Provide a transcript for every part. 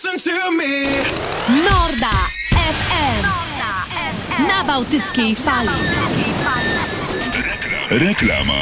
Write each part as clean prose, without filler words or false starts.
listen to me. Norda FM. Na bałtyckiej fali. Reklama.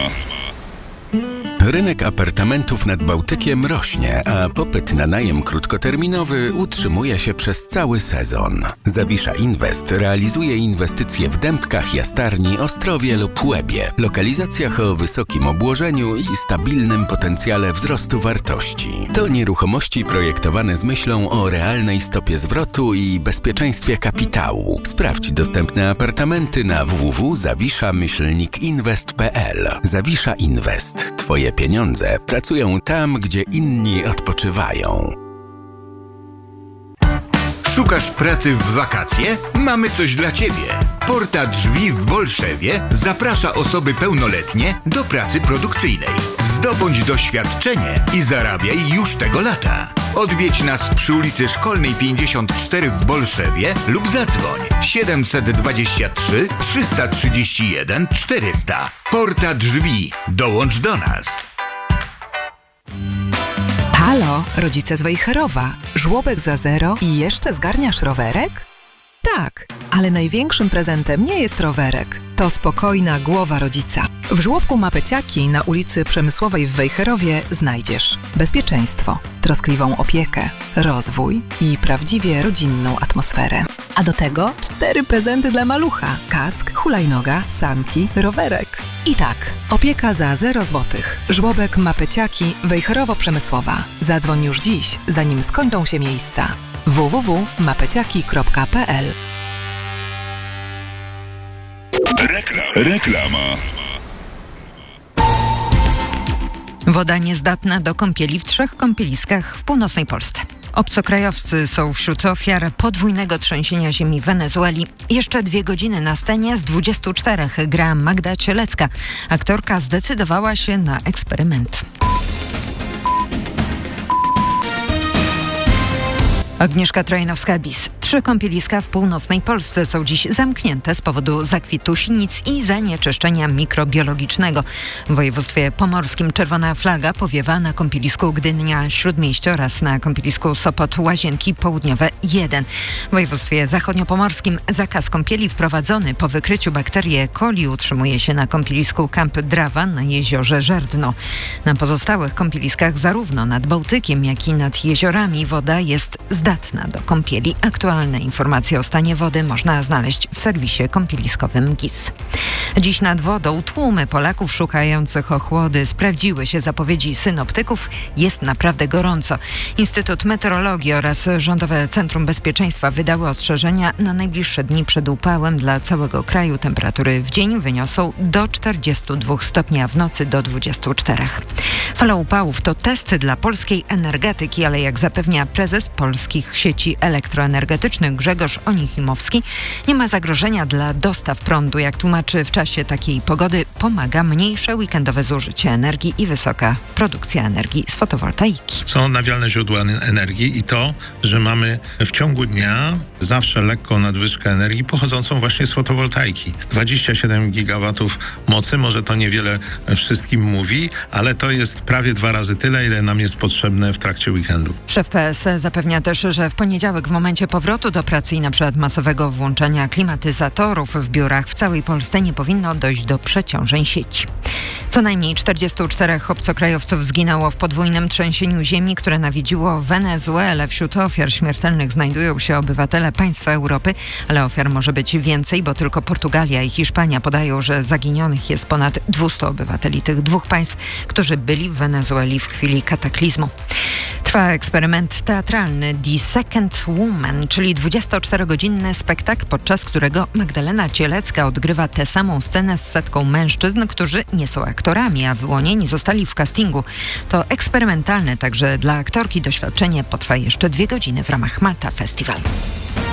Rynek apartamentów nad Bałtykiem rośnie, a popyt na najem krótkoterminowy utrzymuje się przez cały sezon. Zawisza Invest realizuje inwestycje w Dębkach, Jastarni, Ostrowie lub Łebie, lokalizacjach o wysokim obłożeniu i stabilnym potencjale wzrostu wartości. To nieruchomości projektowane z myślą o realnej stopie zwrotu i bezpieczeństwie kapitału. Sprawdź dostępne apartamenty na www.zawisza-invest.pl. Zawisza Invest. Twoje pieniądze pracują tam, gdzie inni odpoczywają. Szukasz pracy w wakacje? Mamy coś dla Ciebie. Porta Drzwi w Bolszewie zaprasza osoby pełnoletnie do pracy produkcyjnej. Zdobądź doświadczenie i zarabiaj już tego lata. Odwiedź nas przy ulicy Szkolnej 54 w Bolszewie lub zadzwoń 723 331 400. Porta Drzwi. Dołącz do nas. Halo, rodzice z Wejherowa. Żłobek za 0 i jeszcze zgarniasz rowerek? Tak, ale największym prezentem nie jest rowerek. To spokojna głowa rodzica. W żłobku Mapeciaki na ulicy Przemysłowej w Wejherowie znajdziesz bezpieczeństwo, troskliwą opiekę, rozwój i prawdziwie rodzinną atmosferę. A do tego 4 prezenty dla malucha. Kask, hulajnoga, sanki, rowerek. I tak, opieka za 0 zł. Żłobek Mapeciaki, Wejherowo-Przemysłowa. Zadzwoń już dziś, zanim skończą się miejsca. www.mapeciaki.pl. Reklama. Woda niezdatna do kąpieli w 3 kąpieliskach w północnej Polsce. Obcokrajowcy są wśród ofiar podwójnego trzęsienia ziemi w Wenezueli. Jeszcze 2 godziny na scenie z 24 gra Magda Cielecka. Aktorka zdecydowała się na eksperyment. Agnieszka Trojanowska-Bis. 3 kąpieliska w północnej Polsce są dziś zamknięte z powodu zakwitu sinic i zanieczyszczenia mikrobiologicznego. W województwie pomorskim czerwona flaga powiewa na kąpielisku Gdynia-Śródmieście oraz na kąpielisku Sopot-Łazienki Południowe 1. W województwie zachodniopomorskim zakaz kąpieli wprowadzony po wykryciu bakterii E. coli utrzymuje się na kąpielisku Kamp Drawa na jeziorze Żerdno. Na pozostałych kąpieliskach zarówno nad Bałtykiem, jak i nad jeziorami woda jest zdatna do kąpieli. Aktualne informacje o stanie wody można znaleźć w serwisie kąpieliskowym GIS. Dziś nad wodą tłumy Polaków szukających ochłody. Sprawdziły się zapowiedzi synoptyków. Jest naprawdę gorąco. Instytut Meteorologii oraz Rządowe Centrum Bezpieczeństwa wydały ostrzeżenia na najbliższe dni przed upałem dla całego kraju. Temperatury w dzień wyniosą do 42 stopni, a w nocy do 24. Fala upałów to testy dla polskiej energetyki, ale jak zapewnia prezes Polskich Sieci Elektroenergetycznych Grzegorz Onichimowski, nie ma zagrożenia dla dostaw prądu. Jak tłumaczy, w czasie takiej pogody pomaga mniejsze weekendowe zużycie energii i wysoka produkcja energii z fotowoltaiki. Są odnawialne źródła energii i to, że mamy w ciągu dnia zawsze lekką nadwyżkę energii pochodzącą właśnie z fotowoltaiki. 27 gigawatów mocy, może to niewiele wszystkim mówi, ale to jest prawie 2 razy tyle, ile nam jest potrzebne w trakcie weekendu. Szef PS zapewnia też, że w poniedziałek w momencie powrotu do pracy i na przykład masowego włączania klimatyzatorów w biurach w całej Polsce nie powinno dojść do przeciążeń sieci. Co najmniej 44 obcokrajowców zginęło w podwójnym trzęsieniu ziemi, które nawiedziło Wenezuelę. Wśród ofiar śmiertelnych znajdują się obywatele państw Europy, ale ofiar może być więcej, bo tylko Portugalia i Hiszpania podają, że zaginionych jest ponad 200 obywateli tych 2 państw, którzy byli w Wenezueli w chwili kataklizmu. Trwa eksperyment teatralny The Second Woman, czyli 24-godzinny spektakl, podczas którego Magdalena Cielecka odgrywa tę samą scenę z setką mężczyzn, którzy nie są aktorami, a wyłonieni zostali w castingu. To eksperymentalne także dla aktorki doświadczenie potrwa jeszcze 2 godziny w ramach Malta Festival.